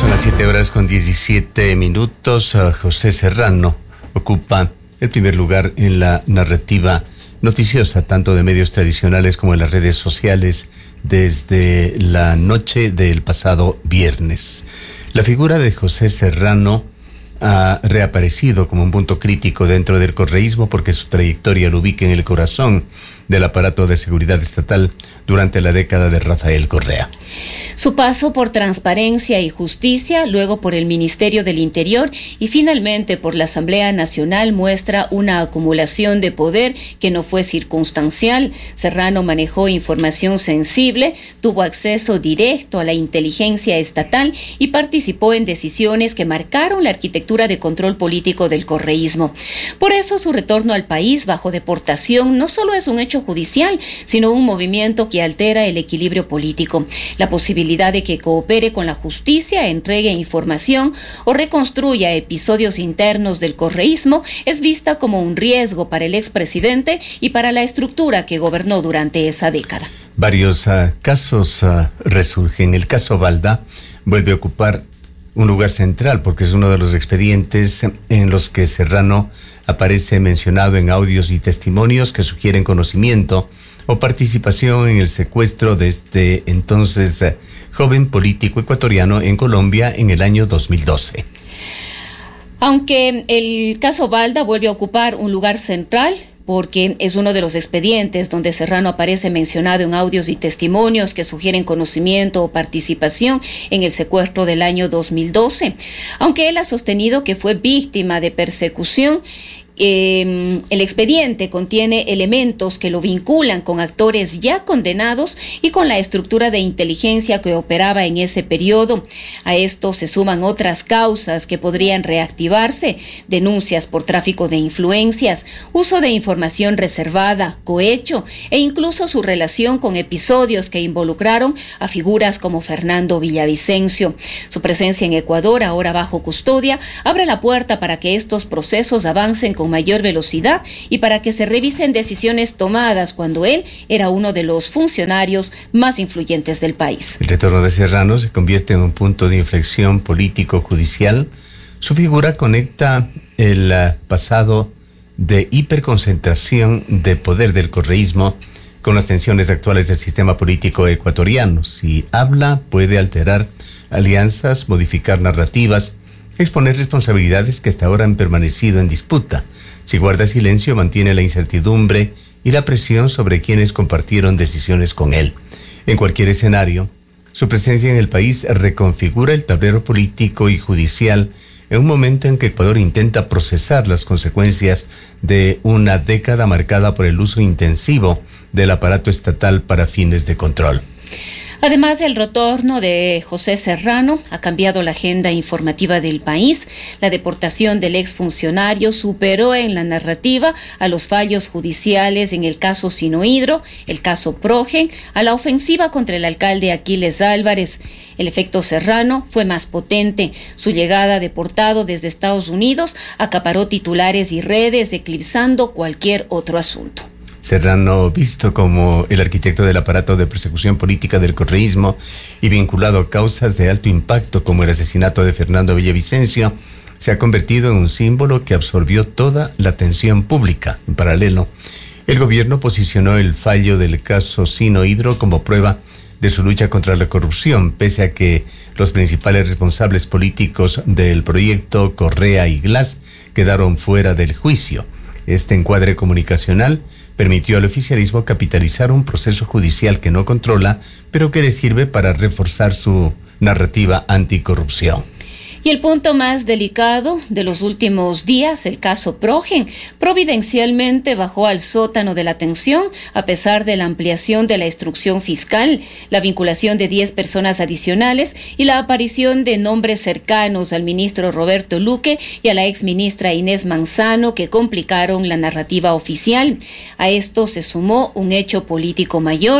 Son las 7:17. José Serrano ocupa el primer lugar en la narrativa noticiosa, tanto de medios tradicionales como en las redes sociales, desde la noche del pasado viernes. La figura de José Serrano ha reaparecido como un punto crítico dentro del correísmo porque su trayectoria lo ubica en el corazón del aparato de seguridad estatal durante la década de Rafael Correa. Su paso por Transparencia y Justicia, luego por el Ministerio del Interior y finalmente por la Asamblea Nacional muestra una acumulación de poder que no fue circunstancial. Serrano manejó información sensible, tuvo acceso directo a la inteligencia estatal y participó en decisiones que marcaron la arquitectura de control político del correísmo. Por eso su retorno al país bajo deportación no solo es un hecho judicial, sino un movimiento que altera el equilibrio político. La posibilidad de que coopere con la justicia, entregue información o reconstruya episodios internos del correísmo es vista como un riesgo para el expresidente y para la estructura que gobernó durante esa década. Varios casos resurgen. El caso Balda vuelve a ocupar un lugar central porque es uno de los expedientes en los que Serrano aparece mencionado en audios y testimonios que sugieren conocimiento o participación en el secuestro de este entonces joven político ecuatoriano en Colombia en el año 2012. Aunque el caso Balda vuelve a ocupar un lugar central, porque es uno de los expedientes donde Serrano aparece mencionado en audios y testimonios que sugieren conocimiento o participación en el secuestro del año 2012. Aunque él ha sostenido que fue víctima de persecución, el expediente contiene elementos que lo vinculan con actores ya condenados y con la estructura de inteligencia que operaba en ese periodo. A esto se suman otras causas que podrían reactivarse: denuncias por tráfico de influencias, uso de información reservada, cohecho e incluso su relación con episodios que involucraron a figuras como Fernando Villavicencio. Su presencia en Ecuador, ahora bajo custodia, abre la puerta para que estos procesos avancen con mayor velocidad y para que se revisen decisiones tomadas cuando él era uno de los funcionarios más influyentes del país. El retorno de Serrano se convierte en un punto de inflexión político-judicial. Su figura conecta el pasado de hiperconcentración de poder del correísmo con las tensiones actuales del sistema político ecuatoriano. Si habla, puede alterar alianzas, modificar narrativas, exponer responsabilidades que hasta ahora han permanecido en disputa. Si guarda silencio, mantiene la incertidumbre y la presión sobre quienes compartieron decisiones con él. En cualquier escenario, su presencia en el país reconfigura el tablero político y judicial en un momento en que Ecuador intenta procesar las consecuencias de una década marcada por el uso intensivo del aparato estatal para fines de control. Además, el retorno de José Serrano ha cambiado la agenda informativa del país. La deportación del exfuncionario superó en la narrativa a los fallos judiciales en el caso Sinohydro, el caso Progen, a la ofensiva contra el alcalde Aquiles Álvarez. El efecto Serrano fue más potente. Su llegada deportado desde Estados Unidos acaparó titulares y redes, eclipsando cualquier otro asunto. Serrano, visto como el arquitecto del aparato de persecución política del correísmo y vinculado a causas de alto impacto como el asesinato de Fernando Villavicencio, se ha convertido en un símbolo que absorbió toda la atención pública. En paralelo, el gobierno posicionó el fallo del caso Sinohydro como prueba de su lucha contra la corrupción, pese a que los principales responsables políticos del proyecto, Correa y Glass, quedaron fuera del juicio. Este encuadre comunicacional permitió al oficialismo capitalizar un proceso judicial que no controla, pero que le sirve para reforzar su narrativa anticorrupción. Y el punto más delicado de los últimos días, el caso Progen, providencialmente bajó al sótano de la atención a pesar de la ampliación de la instrucción fiscal, la vinculación de 10 personas adicionales y la aparición de nombres cercanos al ministro Roberto Luque y a la exministra Inés Manzano que complicaron la narrativa oficial. A esto se sumó un hecho político mayor,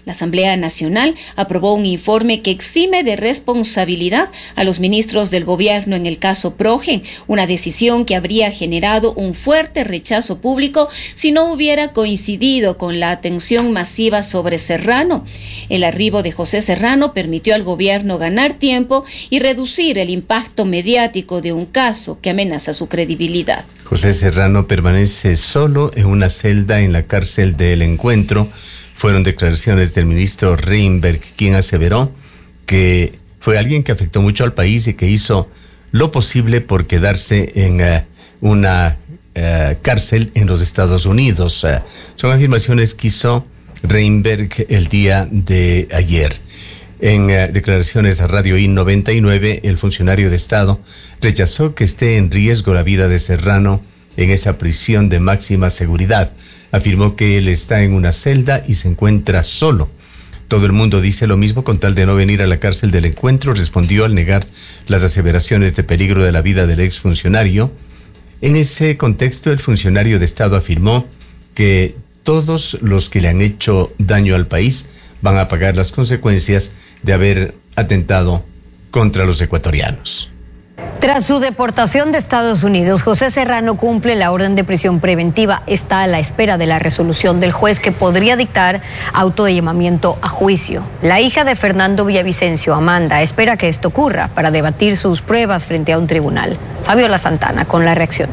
La Asamblea Nacional aprobó un informe que exime de responsabilidad a los ministros del gobierno en el caso Progen, una decisión que habría generado un fuerte rechazo público si no hubiera coincidido con la atención masiva sobre Serrano. El arribo de José Serrano permitió al gobierno ganar tiempo y reducir el impacto mediático de un caso que amenaza su credibilidad. José Serrano permanece solo en una celda en la cárcel del Encuentro. Fueron declaraciones del ministro Reinberg, quien aseveró que fue alguien que afectó mucho al país y que hizo lo posible por quedarse en una cárcel en los Estados Unidos. Son afirmaciones que hizo Reinberg el día de ayer. En declaraciones a Radio I-99, el funcionario de Estado rechazó que esté en riesgo la vida de Serrano en esa prisión de máxima seguridad. Afirmó que él está en una celda y se encuentra solo. Todo el mundo dice lo mismo con tal de no venir a la cárcel del Encuentro, respondió al negar las aseveraciones de peligro de la vida del exfuncionario. En ese contexto, el funcionario de Estado afirmó que todos los que le han hecho daño al país van a pagar las consecuencias de haber atentado contra los ecuatorianos. Tras su deportación de Estados Unidos, José Serrano cumple la orden de prisión preventiva. Está a la espera de la resolución del juez que podría dictar auto de llamamiento a juicio. La hija de Fernando Villavicencio, Amanda, espera que esto ocurra para debatir sus pruebas frente a un tribunal. Fabiola Santana con la reacción.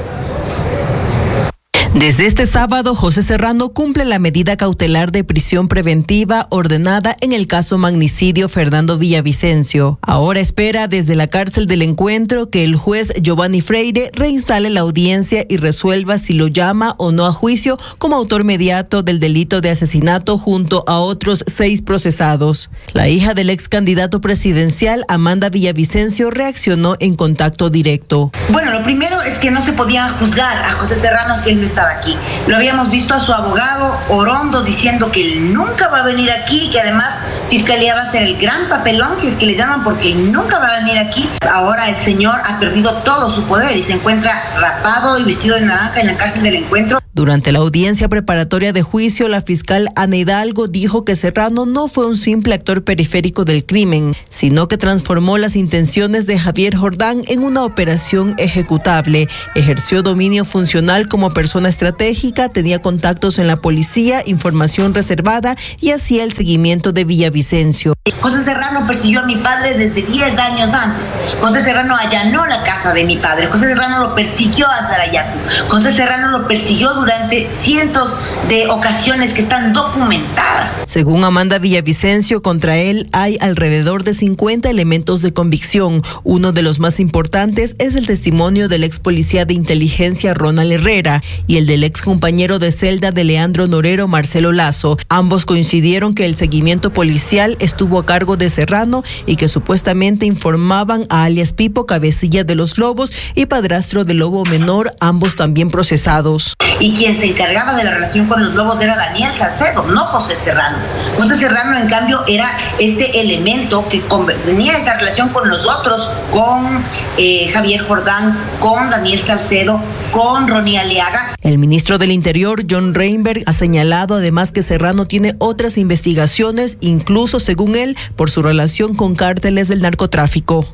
Desde este sábado, José Serrano cumple la medida cautelar de prisión preventiva ordenada en el caso magnicidio Fernando Villavicencio. Ahora espera desde la cárcel del Encuentro que el juez Giovanni Freire reinstale la audiencia y resuelva si lo llama o no a juicio como autor mediato del delito de asesinato junto a otros 6 procesados. La hija del ex candidato presidencial, Amanda Villavicencio, reaccionó en Contacto Directo. Bueno, lo primero es que no se podía juzgar a José Serrano si él no estaba aquí. Lo habíamos visto a su abogado Orondo diciendo que él nunca va a venir aquí y que además Fiscalía va a hacer el gran papelón si es que le llaman porque él nunca va a venir aquí. Ahora el señor ha perdido todo su poder y se encuentra rapado y vestido de naranja en la cárcel del Encuentro. Durante la audiencia preparatoria de juicio, la fiscal Ana Hidalgo dijo que Serrano no fue un simple actor periférico del crimen, sino que transformó las intenciones de Javier Jordán en una operación ejecutable. Ejerció dominio funcional como persona estratégica, tenía contactos en la policía, información reservada y hacía el seguimiento de Villavicencio. José Serrano persiguió a mi padre desde 10 años antes. José Serrano allanó la casa de mi padre. José Serrano lo persiguió a Sarayaku. José Serrano lo persiguió durante cientos de ocasiones que están documentadas. Según Amanda Villavicencio, contra él hay alrededor de 50 elementos de convicción. Uno de los más importantes es el testimonio del ex policía de inteligencia Ronald Herrera y el del ex compañero de celda de Leandro Norero, Marcelo Lazo. Ambos coincidieron que el seguimiento policial estuvo a cargo de Serrano y que supuestamente informaban a alias Pipo, cabecilla de los Lobos, y padrastro del Lobo Menor, ambos también procesados. Y quien se encargaba de la relación con los Lobos era Daniel Salcedo, no José Serrano. José Serrano, en cambio, era este elemento que tenía esa relación con los otros, con Javier Jordán, con Daniel Salcedo, con Ronnie Aliaga. El ministro del Interior, John Reinberg, ha señalado además que Serrano tiene otras investigaciones, incluso según él, por su relación con cárteles del narcotráfico.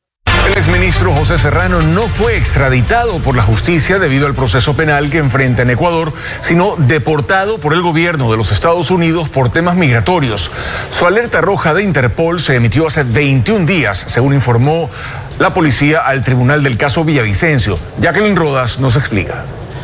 El exministro José Serrano no fue extraditado por la justicia debido al proceso penal que enfrenta en Ecuador, sino deportado por el gobierno de los Estados Unidos por temas migratorios. Su alerta roja de Interpol se emitió hace 21 días, según informó la policía al tribunal del caso Villavicencio. Jacqueline Rodas nos explica.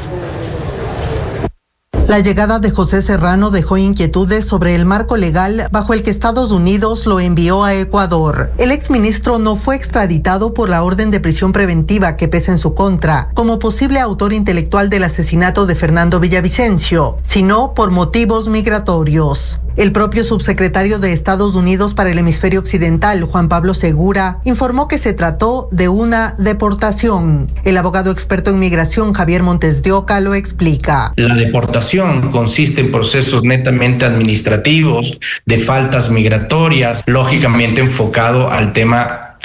La llegada de José Serrano dejó inquietudes sobre el marco legal bajo el que Estados Unidos lo envió a Ecuador. El exministro no fue extraditado por la orden de prisión preventiva que pesa en su contra, como posible autor intelectual del asesinato de Fernando Villavicencio, sino por motivos migratorios. El propio subsecretario de Estados Unidos para el hemisferio occidental, Juan Pablo Segura, informó que se trató de una deportación. El abogado experto en migración, Javier Montes de Oca, lo explica. La deportación consiste en procesos netamente administrativos, de faltas migratorias, lógicamente enfocado al tema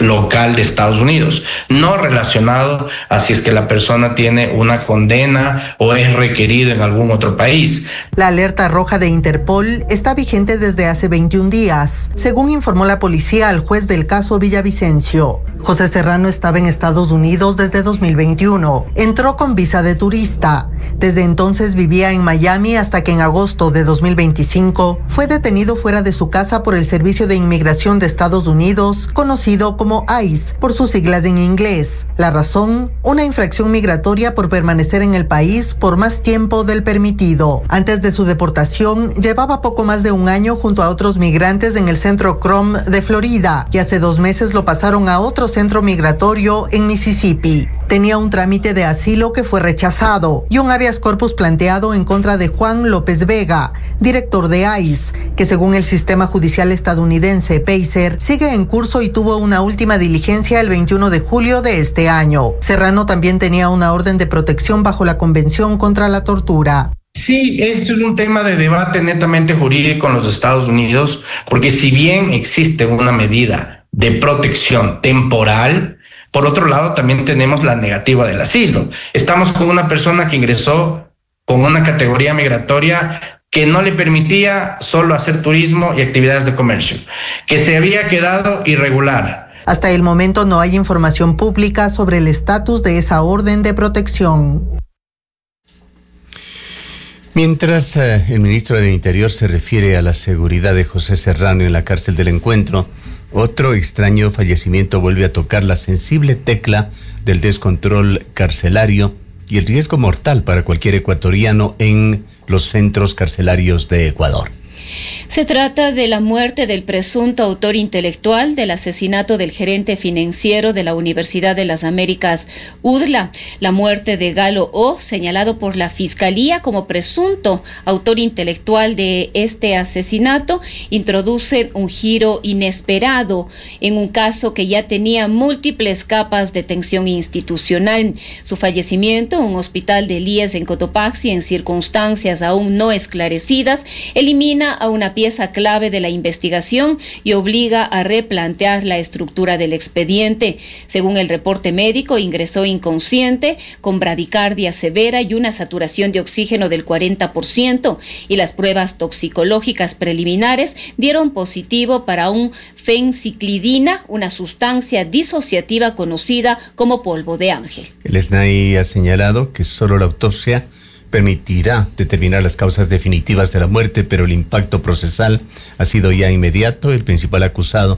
local de Estados Unidos, no relacionado a si es que la persona tiene una condena o es requerido en algún otro país. La alerta roja de Interpol está vigente desde hace 21 días, según informó la policía al juez del caso Villavicencio. José Serrano estaba en Estados Unidos desde 2021. Entró con visa de turista. Desde entonces vivía en Miami hasta que en agosto de 2025 fue detenido fuera de su casa por el Servicio de Inmigración de Estados Unidos, conocido como ICE por sus siglas en inglés. La razón, una infracción migratoria por permanecer en el país por más tiempo del permitido. Antes de su deportación, llevaba poco más de un año junto a otros migrantes en el centro Crom de Florida, y hace 2 meses lo pasaron a otro centro migratorio en Mississippi. Tenía un trámite de asilo que fue rechazado y un habeas corpus planteado en contra de Juan López Vega, director de ICE, que según el sistema judicial estadounidense PACER, sigue en curso y tuvo una última diligencia el 21 de julio de este año. Serrano también tenía una orden de protección bajo la Convención contra la Tortura. Sí, es un tema de debate netamente jurídico en los Estados Unidos, porque si bien existe una medida de protección temporal, por otro lado también tenemos la negativa del asilo. Estamos con una persona que ingresó con una categoría migratoria que no le permitía solo hacer turismo y actividades de comercio, que se había quedado irregular. Hasta el momento no hay información pública sobre el estatus de esa orden de protección. Mientras el ministro del Interior se refiere a la seguridad de José Serrano en la cárcel del Encuentro, otro extraño fallecimiento vuelve a tocar la sensible tecla del descontrol carcelario y el riesgo mortal para cualquier ecuatoriano en los centros carcelarios de Ecuador. Se trata de la muerte del presunto autor intelectual del asesinato del gerente financiero de la Universidad de las Américas, UDLA. La muerte de Galo O, señalado por la Fiscalía como presunto autor intelectual de este asesinato, introduce un giro inesperado en un caso que ya tenía múltiples capas de tensión institucional. Su fallecimiento en un hospital de Elías en Cotopaxi, en circunstancias aún no esclarecidas, elimina a una pieza clave de la investigación y obliga a replantear la estructura del expediente. Según el reporte médico, ingresó inconsciente, con bradicardia severa y una saturación de oxígeno del 40%, y las pruebas toxicológicas preliminares dieron positivo para un fenciclidina, una sustancia disociativa conocida como polvo de ángel. El SNAI ha señalado que solo la autopsia permitirá determinar las causas definitivas de la muerte, pero el impacto procesal ha sido ya inmediato. El principal acusado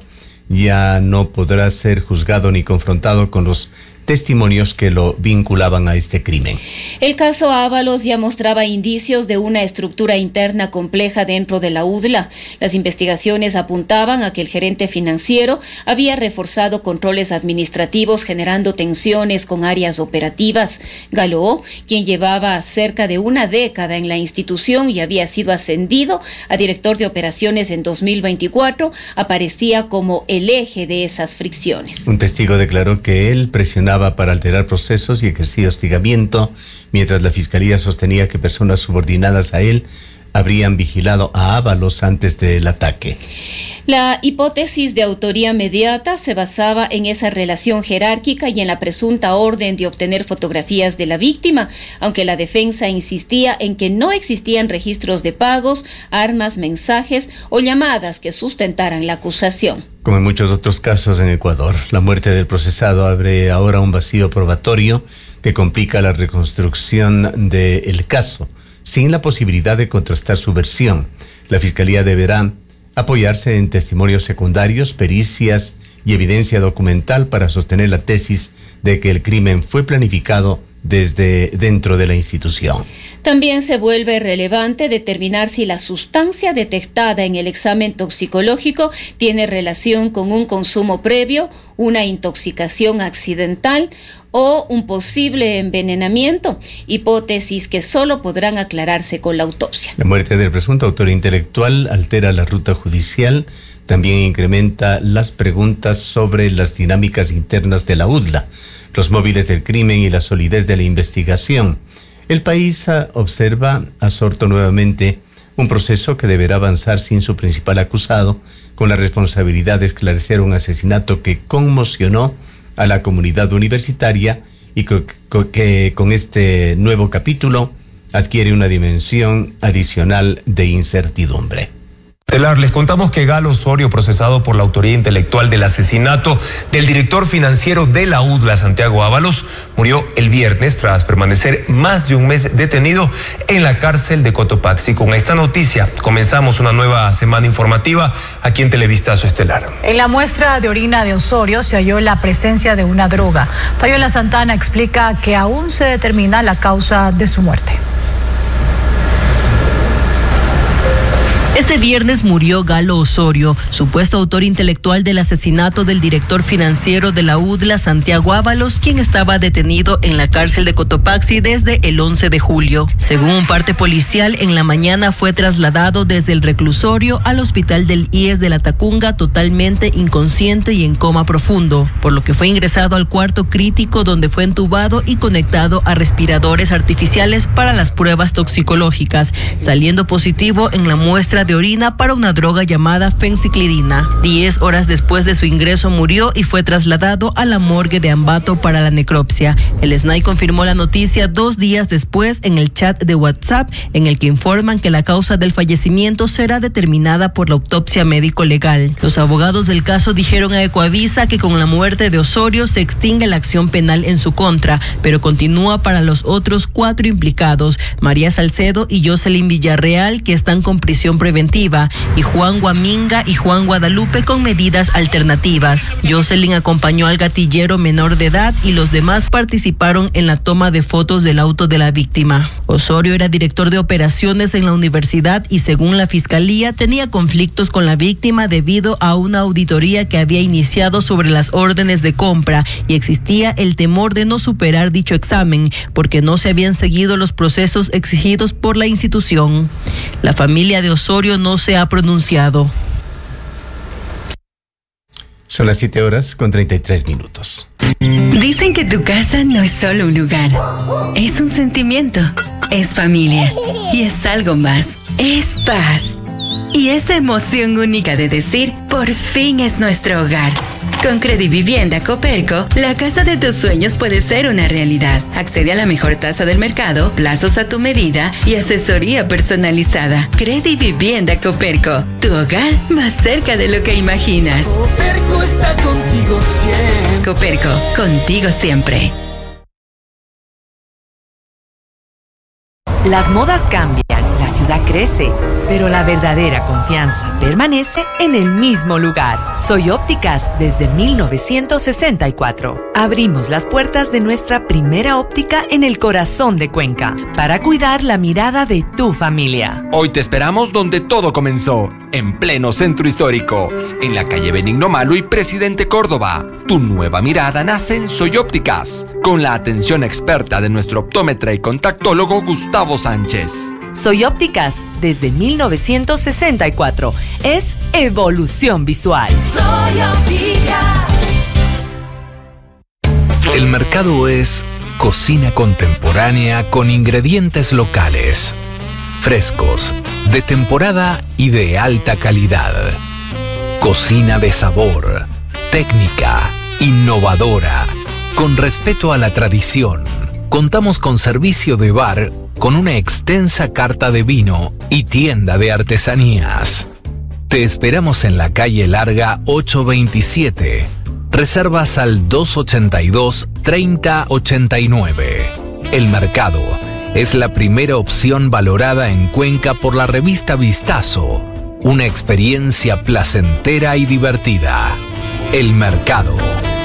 ya no podrá ser juzgado ni confrontado con los testimonios que lo vinculaban a este crimen. El caso Ábalos ya mostraba indicios de una estructura interna compleja dentro de la UDLA. Las investigaciones apuntaban a que el gerente financiero había reforzado controles administrativos, generando tensiones con áreas operativas. Galo, quien llevaba cerca de una década en la institución y había sido ascendido a director de operaciones en 2024, aparecía como el eje de esas fricciones. Un testigo declaró que él presionaba para alterar procesos y ejercía hostigamiento, mientras la Fiscalía sostenía que personas subordinadas a él habrían vigilado a Ábalos antes del ataque. La hipótesis de autoría mediata se basaba en esa relación jerárquica y en la presunta orden de obtener fotografías de la víctima, aunque la defensa insistía en que no existían registros de pagos, armas, mensajes o llamadas que sustentaran la acusación. Como en muchos otros casos en Ecuador, la muerte del procesado abre ahora un vacío probatorio que complica la reconstrucción del caso, sin la posibilidad de contrastar su versión. La Fiscalía deberá apoyarse en testimonios secundarios, pericias y evidencia documental para sostener la tesis de que el crimen fue planificado desde dentro de la institución. También se vuelve relevante determinar si la sustancia detectada en el examen toxicológico tiene relación con un consumo previo, una intoxicación accidental o un posible envenenamiento, hipótesis que solo podrán aclararse con la autopsia. La muerte del presunto autor intelectual altera la ruta judicial, también incrementa las preguntas sobre las dinámicas internas de la UDLA, los móviles del crimen y la solidez de la investigación. El país observa absorto nuevamente un proceso que deberá avanzar sin su principal acusado, con la responsabilidad de esclarecer un asesinato que conmocionó a la comunidad universitaria y que con este nuevo capítulo adquiere una dimensión adicional de incertidumbre. Les contamos que Galo Osorio, procesado por la autoría intelectual del asesinato del director financiero de la UDLA, Santiago Ábalos, murió el viernes tras permanecer más de un mes detenido en la cárcel de Cotopaxi. Con esta noticia comenzamos una nueva semana informativa aquí en Televistazo Estelar. En la muestra de orina de Osorio se halló la presencia de una droga. Fabiola Santana explica que aún se determina la causa de su muerte. Este viernes murió Galo Osorio, supuesto autor intelectual del asesinato del director financiero de la UDLA, Santiago Ábalos, quien estaba detenido en la cárcel de Cotopaxi desde el 11 de julio. Según un parte policial, en la mañana fue trasladado desde el reclusorio al hospital del IES de La Tacunga totalmente inconsciente y en coma profundo, por lo que fue ingresado al cuarto crítico donde fue entubado y conectado a respiradores artificiales para las pruebas toxicológicas, saliendo positivo en la muestra de orina para una droga llamada fenciclidina. 10 horas después de su ingreso murió y fue trasladado a la morgue de Ambato para la necropsia. El SNAI confirmó la noticia 2 días después en el chat de WhatsApp, en el que informan que la causa del fallecimiento será determinada por la autopsia médico-legal. Los abogados del caso dijeron a Ecoavisa que con la muerte de Osorio se extingue la acción penal en su contra, pero continúa para los otros 4 implicados, María Salcedo y Jocelyn Villarreal, que están con prisión preventiva, y Juan Guaminga y Juan Guadalupe con medidas alternativas. Jocelyn acompañó al gatillero menor de edad y los demás participaron en la toma de fotos del auto de la víctima. Osorio era director de operaciones en la universidad y, según la fiscalía, tenía conflictos con la víctima debido a una auditoría que había iniciado sobre las órdenes de compra, y existía el temor de no superar dicho examen porque no se habían seguido los procesos exigidos por la institución. La familia de Osorio no se ha pronunciado. Son las 7:33. Dicen que tu casa no es solo un lugar, es un sentimiento, es familia y es algo más, es paz. Y esa emoción única de decir, por fin es nuestro hogar. Con Credivivienda Coperco, la casa de tus sueños puede ser una realidad. Accede a la mejor tasa del mercado, plazos a tu medida y asesoría personalizada. Credivivienda Coperco, tu hogar más cerca de lo que imaginas. Coperco está contigo siempre. Coperco, contigo siempre. Las modas cambian, la ciudad crece, pero la verdadera confianza permanece en el mismo lugar. Soy Ópticas desde 1964. Abrimos las puertas de nuestra primera óptica en el corazón de Cuenca para cuidar la mirada de tu familia. Hoy te esperamos donde todo comenzó, en pleno centro histórico, en la calle Benigno Malo y Presidente Córdoba. Tu nueva mirada nace en Soy Ópticas, con la atención experta de nuestro optómetra y contactólogo Gustavo Sánchez. Soy Ópticas desde 1964. Es evolución visual. Soy Ópticas. El mercado es cocina contemporánea con ingredientes locales, frescos, de temporada y de alta calidad. Cocina de sabor, técnica, innovadora, con respeto a la tradición. Contamos con servicio de bar, con una extensa carta de vino y tienda de artesanías. Te esperamos en la calle Larga 827. Reservas al 282-3089. El Mercado es la primera opción valorada en Cuenca por la revista Vistazo. Una experiencia placentera y divertida. El Mercado.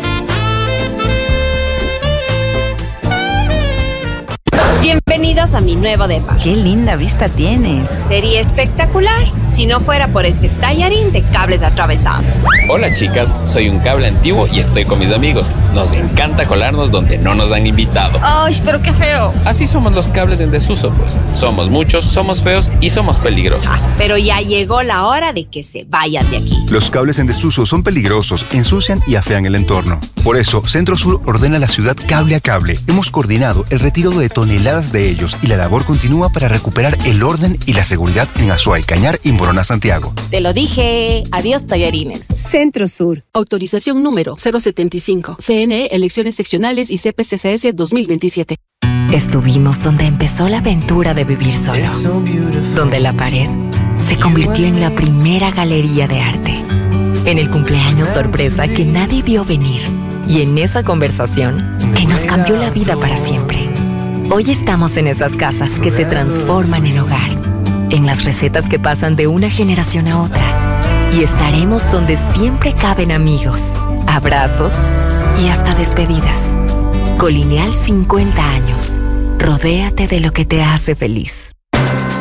Bienvenidas a mi nuevo depa. ¡Qué linda vista tienes! Sería espectacular si no fuera por ese tallarín de cables atravesados. Hola chicas, soy un cable antiguo y estoy con mis amigos. Nos encanta colarnos donde no nos han invitado. ¡Ay, pero qué feo! Así somos los cables en desuso, pues. Somos muchos, somos feos y somos peligrosos. Pero ya llegó la hora de que se vayan de aquí. Los cables en desuso son peligrosos, ensucian y afean el entorno. Por eso, Centro Sur ordena la ciudad cable a cable. Hemos coordinado el retiro de toneladas de ellos edificios y la labor continúa para recuperar el orden y la seguridad en Azuay, Cañar y Morona, Santiago. Te lo dije. Adiós, tallarines. Centro Sur. Autorización número 075. CNE, elecciones seccionales y CPCCS 2027. Estuvimos donde empezó la aventura de vivir solo. Donde la pared se convirtió en la primera galería de arte. En el cumpleaños sorpresa que nadie vio venir. Y en esa conversación que nos cambió la vida para siempre. Hoy estamos en esas casas que se transforman en hogar. En las recetas que pasan de una generación a otra. Y estaremos donde siempre caben amigos, abrazos y hasta despedidas. Colineal 50 años. Rodéate de lo que te hace feliz.